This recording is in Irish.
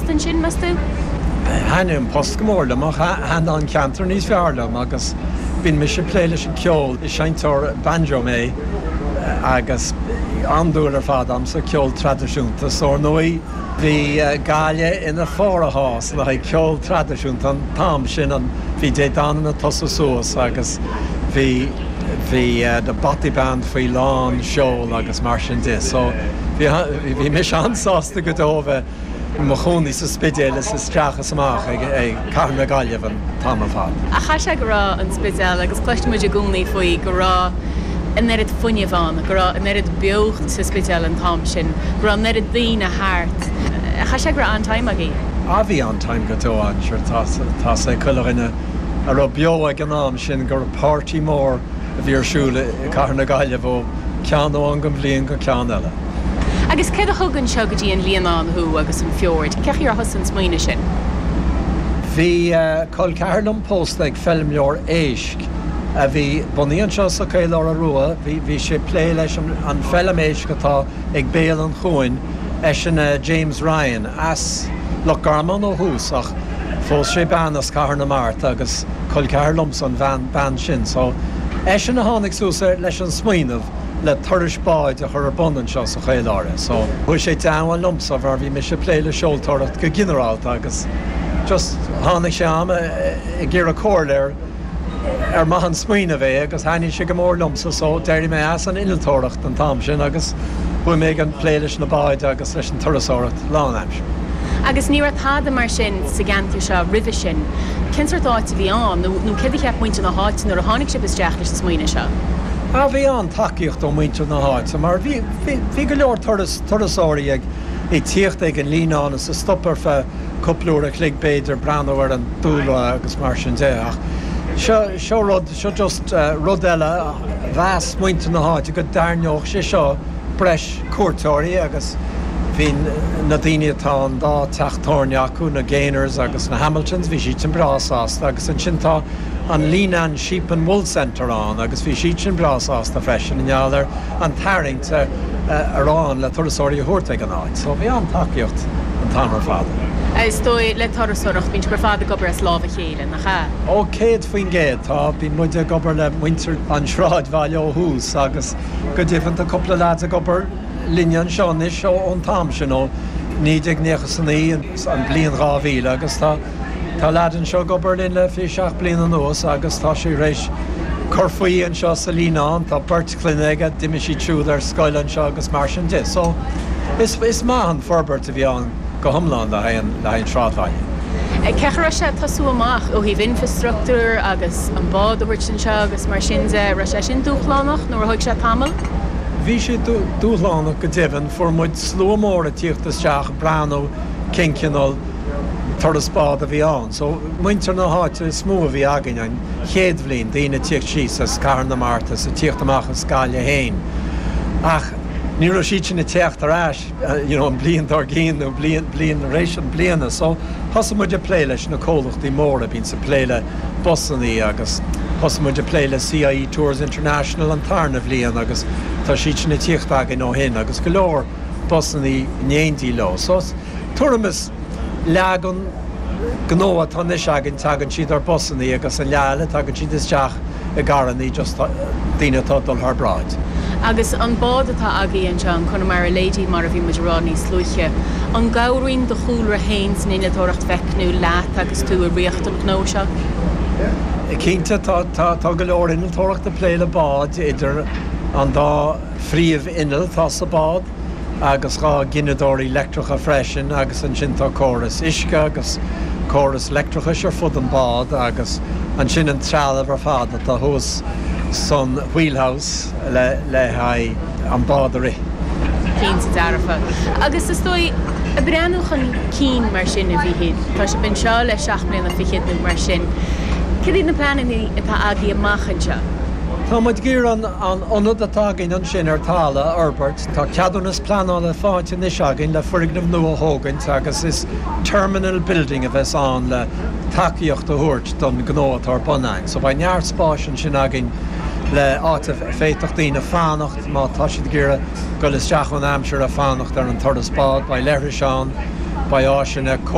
an sin mastú? Hannim post gomórla má hand an cantar níos fearlam agus bín me sé pléile sin ceol I seintar banjo mé agus andúil fadam sa ceol tradiisiúnta so nói bhí gáile ina fóra hás le ceol tradiisiúnta an tam sin an bhí dé dan na tosa suas agus bhí de batty band faoi lán seol agus mar sin dé so bhí mis ansásta go dóbh mo chóní sa spidéile sa strachas amach carna gaileh an tam fád. A cha sé gorá an spidéil agus cloistemuid a gúnaí faoi gorá an nerid funneháin, gorá an nerid beocht sa spidéil an tam sin, gorá an nerid dhín a háart. A cha sé gorá an taim agé? A bhí an taim go dóáin, sure tá sé chuilena a ro beo ag an am sin gur pártí mór a bhí arsúla carna gaileh ó ceanó an go bblion go cean eile. Agus cé a thugann seo go dtí an líonán thu agus an fiord, ceach ar thosan smaoine sin? Bhí col cearlam post ag film leor éisc a bhí buíonn seo sa céile a rua, bhí sé plé leis an film éisc atá ag béal an chuin sin James Ryan as le garman ó hús ach fós sé ban as carna mart agus col cearlam san ban sin, so sin a tháinig súsa leis an smaoineh le thuris báid a chur abundan seo sa chéileáire. So bhui sé dáhain lumsa bhar bhí me sé pléile seoltóiret go generalta agus just tháinig sé am I ggéar a cóirléir ar maithan smaoine bheith agus hainigh sé go mór lumsa so déirí mé as an iltóireacht an tam sin agus bhui mé an pléiles na báid agus leis an turasóiret lánaimse. Agus ní rád mar sin sa ganú seo rih sin, cinar dáit bhí an nó céad cheap muinte na háitin ar a tháinig si isteach leis na smaoine seo. A bhí an takeíocht ó muinte na háit, mar bhí go leor turasóirí ag tíocht ag an líán sa stoppar fe coplúir a clig beidir breanhar an dúla agus mar sin déach. Seo just rud eile bheas muinte na háit go darneoch sé seo breis cuairtóirí agus hín na daine atá an dá teachtóirne acu na Gainers agus na Hamiltons bhí siad an brásásta agus an sintá an Línan Sheep and Wool Centre an agus bhí siad an brásásta freisin ineallar an tairnta arán le turasóirí thuirta an áid, so bhí an takeíocht an tamar fada. Is dói le turasóireacht bín gur fada gobar as lábh chéile na cha? Ó céad faoin géad tá bhí muide gobar le muintir an sráid bhaile ó hús agus go dtífant a coppla lads a gobar línean seán is seo ón tam sin ó 1990 an blion ráhíle agus tá ladan seo gobar linn le fi 6 blion an os agus tá sé rééis corfaí an seo sa líán tá Bert Clunige diimi si trúd ar scoilan seo agus mar sin de. So is maithan forbert a bhí an go thomláin le haon trádhaile. Cechar sé tasú amach ó híh infrastructúr agus an bád bhirt sin seo agus mar sin ra sé sin dúchlánach nó thuig sé tamil? Bhí sé dúlánach go dehan for muid sló mór a tíochttasteach brano cincinál turraspád a bhí an. So muintear na háite smó a bhí agan an chéad bhlín daoine tíocht síos a carna marta sa tíocht amach a scáile héin. Ach ní raibh siad sin na teocht arás an blion tar cín nó blion rééis an bliana, so thosa muid a plé leis na cólachtaí móra bín sa pléile Bossaní agus thosa muid a pléile CIE Tours International an tarna bhliain agus tá siad sin na tíocht agan ó hin agus go leor Bossaní néontí lo. So tuamas leagan gnóa tá is agan tagan siad ar Bossaní agus an leala tagan siad isteach a garaní just daine tá dul th braid. Agus an bád atá agaí an tean chuna mar a léidí mar a bhí muidirránaí slúiche. An gabhraín do chúlra hain san inatóireacht feicnú leat agus tú a riocht an ghnó seo? Cínte tá go leor inatóireacht a pléile bád idir an dá phríomh inal tá sa bád agus rá ginadóirí leictreacha freisin agus an sin tá córas isce agus córas leictreacha ar fud an bád agus an sin an trealamh ar fada tá thus son wheelhouse le haid an bádarí. Cínta darafa. Agus is dói a breanúch an cín mar sin a bhí hiad. Tá sé bin seo le 7 bliain a fichiadnú mar sin. Cad na planan atá agaí amachchan seo? Tá muid gur an ionad atá gin an sin ar tála Albert, tá ceadúnas planáil le fáinte níos agin le fuignam nua hógant agus is terminal building a bheits an le takeíocht a thuirt don gnóat ar Bonain. So ba neart spáisian sin agin le áta féitochtaí na fánacht má tá siad gur go isteach an amseir a fánacht ar an turdaspád ba leithre seán ba áisina